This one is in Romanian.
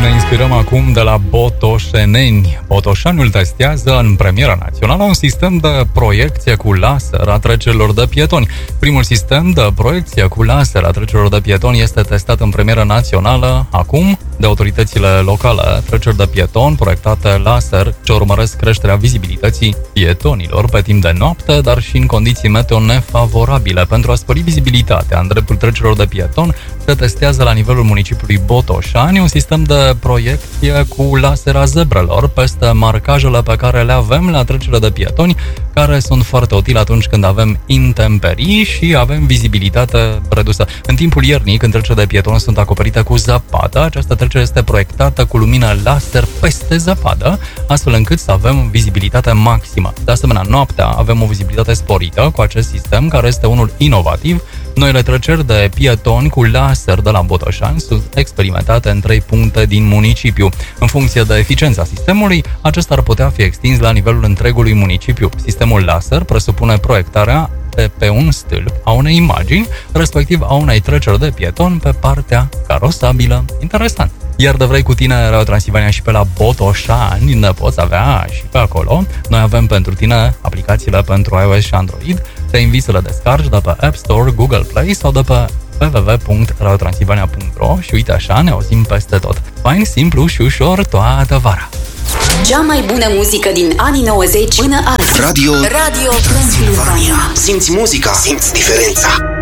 ne inspirăm acum de la botoșeneni. Botoșanul testează în premiera națională un sistem de proiecție cu laser a trecerilor de pietoni. Primul sistem de proiecție cu laser a trecerilor de pietoni este testat în premiera națională acum de autoritățile locale. Treceri de pieton proiectate laser ce urmăresc creșterea vizibilității pietonilor pe timp de noapte, dar și în condiții meteo nefavorabile. Pentru a spori vizibilitatea în dreptul trecerilor de pieton, se testează la nivelul municipiului Botoșani un sistem de proiecție cu laser a zebrelor peste marcajele pe care le avem la trecerile de pietoni, care sunt foarte utile atunci când avem intemperii și avem vizibilitate redusă. În timpul iernii, când trecerile de pietoni sunt acoperite cu zăpadă, această trecere este proiectată cu lumină laser peste zăpadă, astfel încât să avem vizibilitate maximă. De asemenea, noaptea avem o vizibilitate sporită cu acest sistem, care este unul inovativ. Noile treceri de pietoni cu laser de la Botoșani sunt experimentate în 3 puncte din municipiu. În funcție de eficiența sistemului, acesta ar putea fi extins la nivelul întregului municipiu. Sistemul laser presupune proiectarea pe un stâlp a unei imagini, respectiv a unei treceri de pieton pe partea carosabilă. Interesant! Iar de vrei cu tine Radio Transilvania și pe la Botoșani, ne poți avea și pe acolo. Noi avem pentru tine aplicațiile pentru iOS și Android. Te invit să le descarci de pe App Store, Google Play sau de pe www.radiotransilvania.ro și uite așa ne auzim peste tot. Fain, simplu și ușor toată vara. Cea mai bună muzică din anii 90 până azi. Radio Transilvania. Simți muzica, simți diferența.